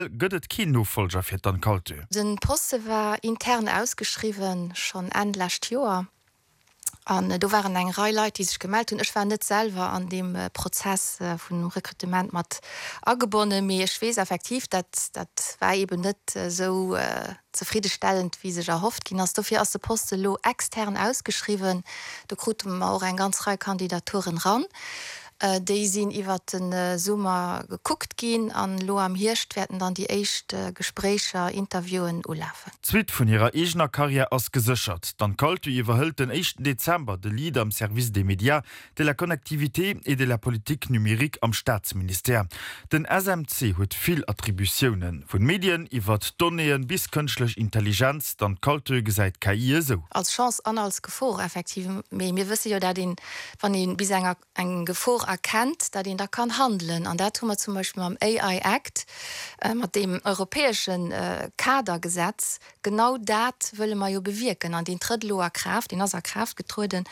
Gëtt Kinofolger fir an Kaltue. Den Poste war intern ausgeschrieben schon endlächt Joer. Du waren eng Reihleit, die sich gemeldet und ich war net selber an dem Prozess vun Rekrutement mat agebunden mir schwes effektiv, dat war eben net so zufriedenstellend wie sech erhofft gin as dufir aus der Poste lo extern ausgeschrieben. Da krut auch en ganz Reihe Kandidaturen ran. Déi sinn iwwer den Summer geguckt gin an lo am Hircht werden dann die echt Gesprächer Interviewen ulafen. Zwiit vun ihrer eigener Karriere ass gesichert. Dann Kaltue iwwerhëlt den 1. Dezember de Lied am Service des Médias, de la Connectivité et de la Politique numérique am Staatsminister. Den SMC huet viel Attributionen vun Medien iwwer Donnéen bis kënschlech Intelligenz, dann Kaltue gesäit KI so. Als Chance an als Gefor effektiv mir wisse jo dat van den bis eng Gefor erkennt, dat den da kann handeln. An der tun wir zum Beispiel am AI Act mit dem europäischen Kadergesetz genau dat will man jo bewirken an den Trittloer Kraft, den aser Kraft getruden.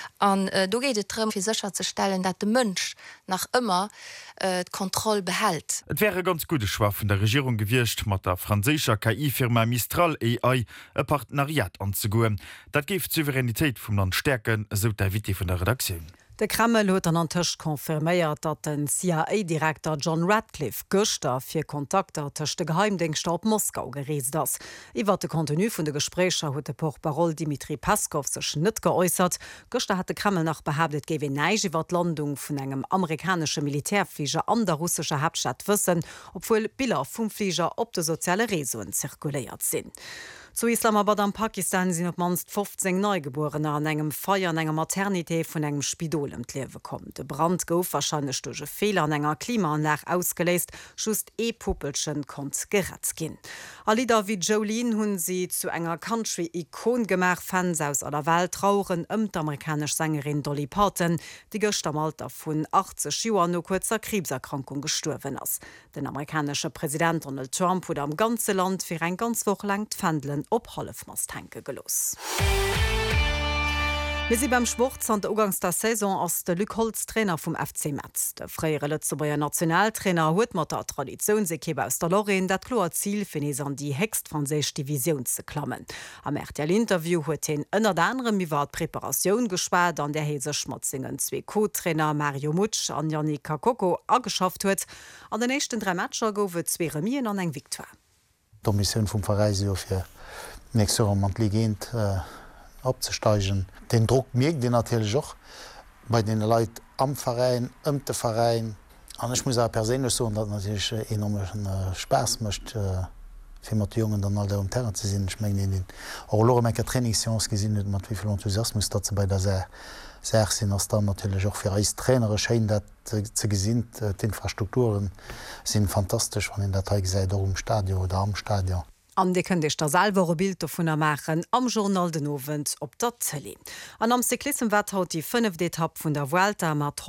An du geht es darum, für sicherzustellen, dass der Mensch nach immer Kontrolle behält. Et wäre ganz gute Schwach von der Regierung gewircht, mat der französischer KI-Firma Mistral AI ein Partnerariat anzugoen. Dat gibt Souveränität vom Land stärken, so der Witi von der Redaktion. De Kreml huet an Tisch konfirméiert, dat den CIA-Direktor John Radcliffe Göster fir Kontakter tëcht de Geheimdienststab Moskau gereest ass. Iwer de Kontinu vun de Gesprächer huet de Portparol Dmitri Peskov sech net geäußert. Göster hat de Kreml nach behauptet, gewe neig iwwer d' Landung vun engem amerikanische Militärflieger an der russische Hauptstadt wëssen, obwohl Bilder vum Flieger op de soziale Resoen zirkuléiert sinn. Zu Islamabad an Pakistan sind op manst 15 Neugeborene an engem Feier an enger Maternité vun engem Spidol lewe kommt. De Brand gouf wahrscheinlich durch Fehler an enger Klimaanlage ausgeläst, just Puppelchen kont geretzt gin. A Lieder wie Jolene hunn sie zu enger Country-Ikon gemacht, Fans aus aller Welt trauren d'amerikasch Sängerin Dolly Parton, die gëcht am Alter vun 80 Joer no kurzer Krebserkrankung gestorben ass. Den amerikanische Präsident Donald Trump wurde am ganze Land fir ein ganz woch lang Pfändeln op Halfmasthenke gelos. Wir sind beim Sport an der Ugangs der Saison als der Luc Holz Trainer vom FC Metz. Der freiere Lützeburger Nationaltrainer huet mat der Traditionsekipe aus der Lorraine dat kloer Ziel finis an die hext französisch Division zu klammen. Am RTL-Interview huet hin ënner der anderem iwwer Präparation gespart, an der hese Schmotzingen 2 Co-Trainer Mario Mutsch an Yannick Kakoko ageschafft huet. An den nächsten 3 Matscher goufe 2 Remien an eng Viktoire. Die Mission vom Verein fir nächste Jahr Legend abzusteigen. Den Druck merkt den natürlich auch bei den Leuten am Verein, den Verein. Und ich muss auch persönlich sagen, dass natürlich enormen Spaß macht, für die Jungen dann alle am Terrain zu sein. Ich meine, auch meine Trainingssessions gesehen mit wie viel Enthusiasmus dazu bei der sehr sind, dass dann natürlich auch für uns Trainer scheint, das zu gesehen. Die Infrastrukturen sind fantastisch, wenn in der Teig sei, im Stadion oder am Stadion. An de kën Dich der selwer Bild vun machen am Journal den Owend op der Tele. An am Cyklism wat haut die 5. Etapp vun der Vuelta mat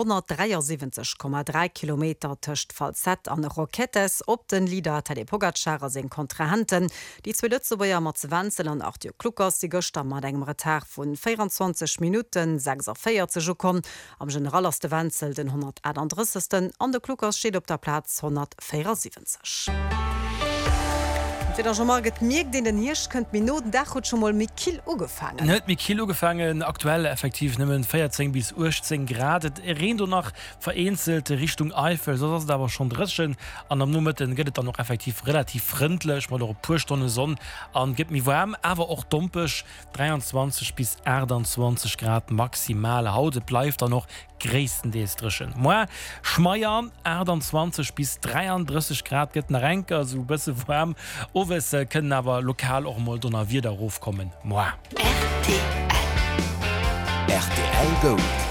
173,3 km töcht Falsett an Roquettes op den Lieder Tadej Pogačar seg Kontrahenten. Die 2 Lützeburger mat ze Wenzel an 8 Kluckers die Göster mat engem Retard vun 24 Minuten 6:40 kom. Am generalste Wenzel den 131. an de Kluckers steht op der Platz 174. Schon mal gemerkt, den Hirsch könnt Minuten da schon mal mit Kilo gefangen. Nicht mit Kilo gefangen, aktuell effektiv nehmen 14 bis 18 Grad. Reden noch vereinzelte Richtung Eifel, so dass es aber schon dreschen. An dem Moment geht es dann noch effektiv relativ freundlich, mal noch ein paar Stunden Sonne und gibt mir warm, aber auch dumpig. 23 bis 28 Grad maximal. Haut bleibt dann noch größtenteils drischen. Moi, Schmeier 28 bis 33 Grad geht nach Renke, also ein bisschen warm. Es können aber lokal auch mal wieder raufkommen. Moi. RTL Gold.